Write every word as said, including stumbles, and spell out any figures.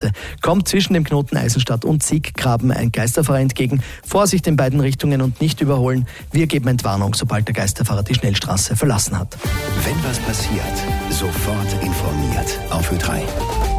Schnellstraße. Kommt zwischen dem Knoten Eisenstadt und Sieggraben ein Geisterfahrer entgegen. Vorsicht in beiden Richtungen und nicht überholen. Wir geben Entwarnung, sobald der Geisterfahrer die Schnellstraße verlassen hat. Wenn was passiert, sofort informiert auf Ö drei.